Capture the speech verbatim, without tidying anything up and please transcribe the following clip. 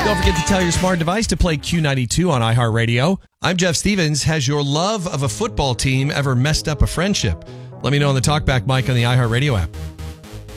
Don't forget to tell your smart device to play Q ninety-two on iHeartRadio. I'm Jeff Stevens. Has your love of a football team ever messed up a friendship? Let me know on the TalkBack mic on the iHeartRadio app.